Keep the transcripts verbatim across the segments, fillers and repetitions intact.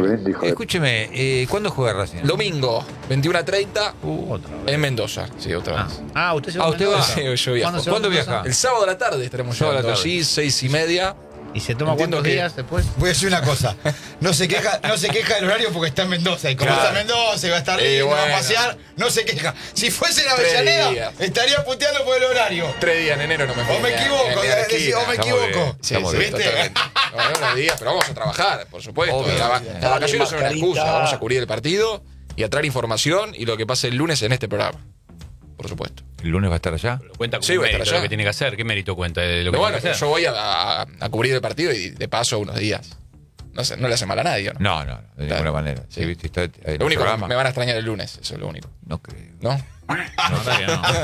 Rubén, hijo de... Escúcheme, eh, ¿cuándo juega Racing? Domingo, veintiuna treinta, Uh, otra vez. en Mendoza. Sí, otra Ah, vez. Ah, usted se Ah, va a usted va. Mendoza. Sí, yo viajo. ¿Cuándo se va ¿Cuándo a Mendoza? viaja? El sábado a la tarde estaremos Sábado a la llegando tarde. allí, seis y media. ¿Y se toma Entiendo cuántos que- días después? Voy a decir una cosa. No se queja, no se queja del horario porque está en Mendoza. Y como Claro. está en Mendoza y va a estar Eh, lindo, va a bueno. pasear, no se queja. Si fuese en Tres Avellaneda, días. estaría puteando por el horario. Tres días en enero no me O me equivoco, es decir, o me Estamos equivoco. bien. Sí, Estamos sí, bien. totalmente. No, no, unos días, pero vamos a trabajar, por supuesto. Obvio. La, Bien. las vacaciones son una Mascarita. excusa. Vamos a cubrir el partido y a traer información y lo que pase el lunes en este programa. Por supuesto. ¿El lunes va a estar allá? Lo cuenta como Sí, un voy a estar mérito allá. lo que tiene que hacer. ¿Qué mérito cuenta de lo que Pero bueno, tiene que yo hacer? voy a, a- a cubrir el partido y de paso unos días. No, sé, no le hace mal a nadie, ¿no? No, no, no, de Claro. ninguna manera. Sí. Sí, viste, está en el Lo único que programa. me van a extrañar el lunes, eso es lo único. No creo. ¿No? No, la verdad que no. La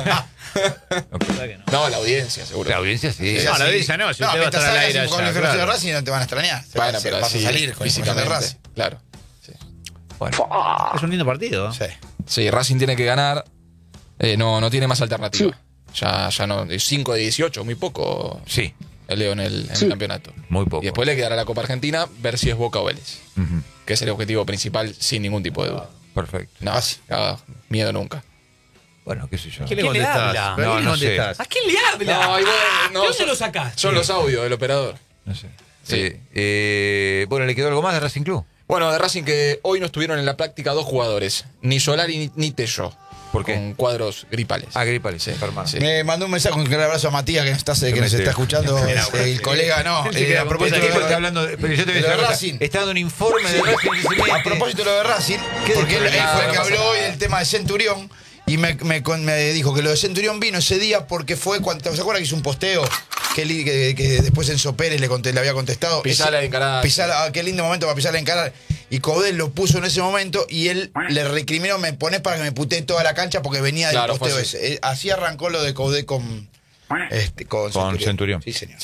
No creo. verdad que no. No, la audiencia, seguro. La audiencia sí. No, la audiencia no, si usted va a mientras estar al salgas aire con allá, la información de claro. Racing no te van a extrañar. Se Bueno, va- se- pero vas sí, a salir con información de físicamente. Racing. Claro. Sí. Bueno, Es un lindo partido. Sí. Sí, Racing tiene que ganar. Eh, no, no tiene más alternativa. Ya, ya no. cinco de dieciocho, muy poco. sí, El Leo en el, en Sí. el campeonato. muy poco. Y después le quedará la Copa Argentina, ver si es Boca o Vélez. Ujú, Que es el objetivo principal, sin ningún tipo de duda. perfecto. No, ah, miedo nunca. Bueno, qué sé yo. ¿Qué le ¿Quién le contestás? habla? ¿Pero No, ¿a quién no le sé. contestás? ¿A quién le habla? No, y bueno, no, ¿De dónde son- lo sacaste? Son los audios del operador. No sé. Sí. Eh, eh, bueno, ¿le quedó algo más de Racing Club? Bueno, de Racing que hoy no estuvieron en la práctica dos jugadores, ni Solari ni, ni Tello. ¿Por qué? Con cuadros gripales. Ah, gripales, Sí, hermano. sí. Me mandó un mensaje con un abrazo a Matías que nos está, que nos mete. está escuchando. Mira, eh, el colega, no. Él se eh, queda a con propósito cosas de, Porque está hablando de, pero yo te voy a de decir una cosa. Racing. Está dando un informe de Racing y se mete. A propósito de lo de Racing, ¿Qué porque él, él dijo? fue el que No, no habló pasa hoy nada. del tema de Centurión y me, me, con- me dijo que lo de Centurión vino ese día porque fue cuando. ¿Se acuerda que hizo un posteo? Que, li- que, que después Enzo Pérez le, conté- le había contestado. Pisala Ese- de encarar. Pisala, ah, qué lindo momento para pisarla a encarar. Y Codel lo puso en ese momento y él le recriminó, me pones para que me putee toda la cancha porque venía del Claro, fue posteo así. ese. Eh, Así arrancó lo de Codel con, este, con, Con Centurión. Sí, señor. Sí.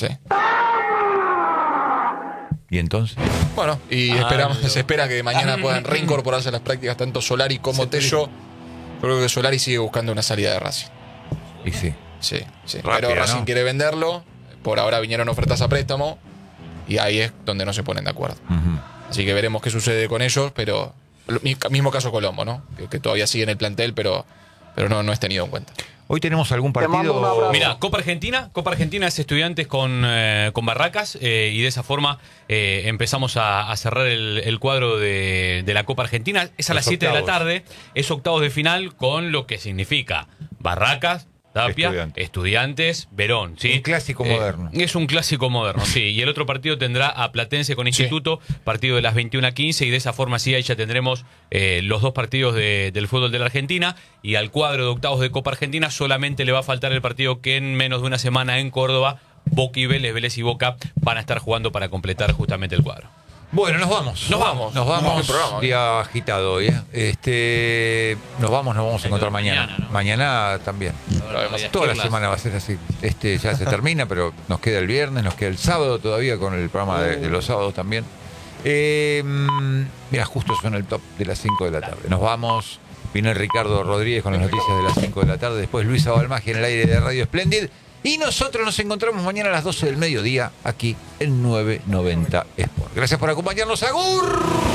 ¿Y entonces? Bueno, y Ah, esperamos, no. se espera que mañana puedan reincorporarse a las prácticas tanto Solari como Tello. Yo creo que Solari sigue buscando una salida de Racing. Y sí. Sí, sí. Rápida, Pero Racing ¿no? quiere venderlo. Por ahora vinieron ofertas a préstamo. Y ahí es donde no se ponen de acuerdo. Ujú. Así que veremos qué sucede con ellos. Pero lo- mi- mismo caso Colombo, ¿no? Que, que todavía sigue en el plantel, pero, pero no, no es tenido en cuenta. Hoy tenemos algún mando un partido. abrazo. Mira, Copa Argentina, Copa Argentina es Estudiantes con, eh, con Barracas eh, y de esa forma eh, empezamos a, a cerrar el, el cuadro de, de la Copa Argentina. Es a Los las siete de la octavos. tarde, es octavos de final con lo que significa Barracas, Tapia, Estudiantes. Estudiantes, Verón. ¿sí? Un clásico Eh, moderno. Es un clásico moderno, sí. Y el otro partido tendrá a Platense con Instituto, partido de las veintiuna quince, y de esa forma sí, ahí ya tendremos eh, los dos partidos de- del fútbol de la Argentina. Y al cuadro de octavos de Copa Argentina solamente le va a faltar el partido que en menos de una semana en Córdoba, Boca y Vélez, Vélez y Boca van a estar jugando para completar justamente el cuadro. Bueno, nos vamos. Nos vamos. Nos vamos. Vamos al programa, Día agitado hoy. ¿eh? Este, nos vamos, nos vamos a encontrar mañana. mañana, ¿no? Mañana también. Toda la semana va a ser así. Este ya se termina, pero nos queda el viernes, nos queda el sábado todavía con el programa de, de los sábados también. Eh, mm, mira, justo son el top de las cinco de la tarde. Nos vamos. Viene Ricardo Rodríguez con las noticias de las cinco de la tarde. Después Luisa Balmagia en el aire de Radio Splendid. Y nosotros nos encontramos mañana a las doce del mediodía aquí en nueve noventa Sport. Gracias por acompañarnos. ¡Agur!